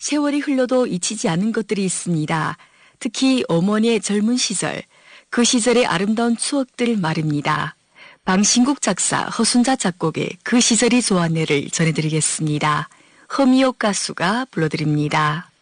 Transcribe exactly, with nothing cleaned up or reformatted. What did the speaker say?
세월이 흘러도 잊히지 않은 것들이 있습니다. 특히 어머니의 젊은 시절, 그 시절의 아름다운 추억들 말입니다. 방신국 작사, 허순자 작곡의 그 시절이 좋았네를 전해드리겠습니다. 허미옥 가수가 불러드립니다.